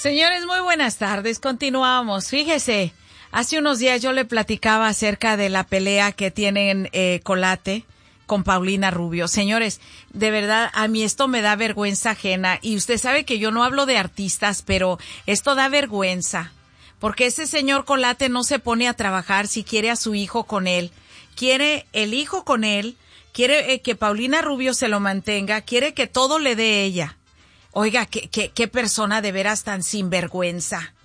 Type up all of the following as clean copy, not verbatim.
Señores, muy buenas tardes. Continuamos. Fíjese, hace unos días yo le platicaba acerca de la pelea que tienen Colate con Paulina Rubio. Señores, de verdad, a mí esto me da vergüenza ajena. Y usted sabe que yo no hablo de artistas, pero esto da vergüenza. Porque ese señor Colate no se pone a trabajar si quiere a su hijo con él. Quiere el hijo con él, quiere que Paulina Rubio se lo mantenga, quiere que todo le dé ella. Oiga, qué persona de veras tan sinvergüenza.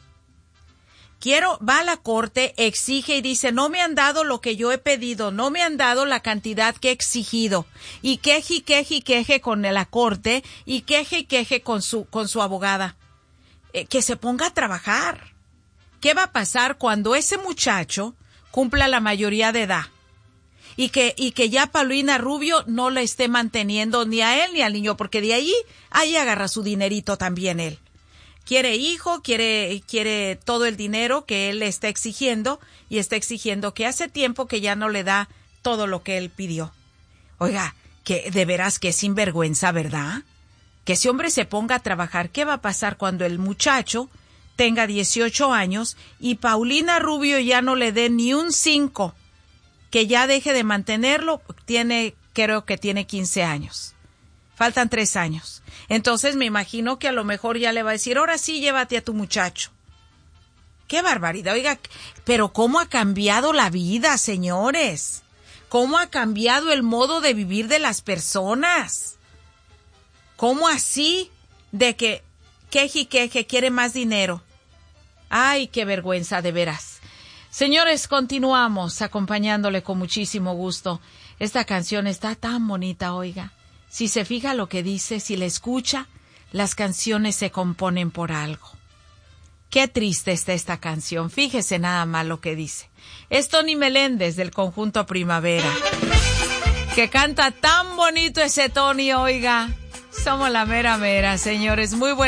Va a la corte, exige y dice, no me han dado lo que yo he pedido, no me han dado la cantidad que he exigido. Y queje con la corte y queje con su abogada. Que se ponga a trabajar. ¿Qué va a pasar cuando ese muchacho cumpla la mayoría de edad? Y que ya Paulina Rubio no le esté manteniendo ni a él ni al niño, porque de ahí agarra su dinerito también él. Quiere hijo, quiere todo el dinero que él le está exigiendo, y está exigiendo que hace tiempo que ya no le da todo lo que él pidió. Oiga, que de veras que es sinvergüenza, ¿verdad? Que ese hombre se ponga a trabajar. ¿Qué va a pasar cuando el muchacho tenga 18 años y Paulina Rubio ya no le dé ni un 5? Que ya deje de mantenerlo, creo que tiene 15 años. Faltan 3 años. Entonces me imagino que a lo mejor ya le va a decir, ahora sí, llévate a tu muchacho. ¡Qué barbaridad! Oiga, pero ¿cómo ha cambiado la vida, señores? ¿Cómo ha cambiado el modo de vivir de las personas? ¿Cómo así de que queje quiere más dinero? ¡Ay, qué vergüenza, de veras! Señores, continuamos acompañándole con muchísimo gusto. Esta canción está tan bonita, oiga. Si se fija lo que dice, si la escucha, las canciones se componen por algo. Qué triste está esta canción. Fíjese nada más lo que dice. Es Tony Meléndez del conjunto Primavera, que canta tan bonito ese Tony, oiga. Somos la mera mera, señores. Muy buenas.